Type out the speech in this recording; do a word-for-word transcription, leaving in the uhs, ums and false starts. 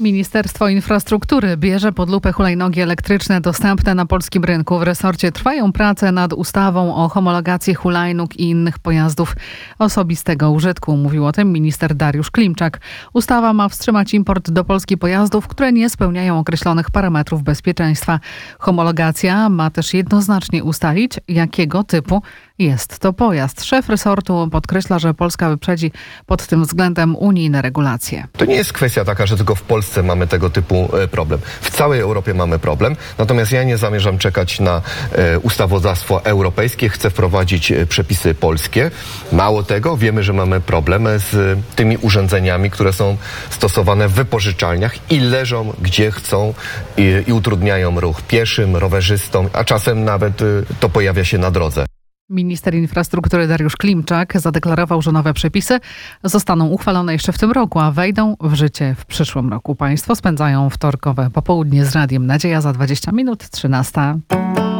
Ministerstwo Infrastruktury bierze pod lupę hulajnogi elektryczne dostępne na polskim rynku. W resorcie trwają prace nad ustawą o homologacji hulajnóg i innych pojazdów osobistego użytku. Mówił o tym minister Dariusz Klimczak. Ustawa ma wstrzymać import do Polski pojazdów, które nie spełniają określonych parametrów bezpieczeństwa. Homologacja ma też jednoznacznie ustalić, jakiego typu jest to pojazd. Szef resortu podkreśla, że Polska wyprzedzi pod tym względem unijne regulacje. To nie jest kwestia taka, że tylko w Polsce mamy tego typu problem. W całej Europie mamy problem, natomiast ja nie zamierzam czekać na ustawodawstwo europejskie. Chcę wprowadzić przepisy polskie. Mało tego, wiemy, że mamy problem z tymi urządzeniami, które są stosowane w wypożyczalniach i leżą gdzie chcą i, i utrudniają ruch pieszym, rowerzystom, a czasem nawet to pojawia się na drodze. Minister infrastruktury Dariusz Klimczak zadeklarował, że nowe przepisy zostaną uchwalone jeszcze w tym roku, a wejdą w życie w przyszłym roku. Państwo spędzają wtorkowe popołudnie z Radiem Nadzieja za dwadzieścia minut, trzynasta.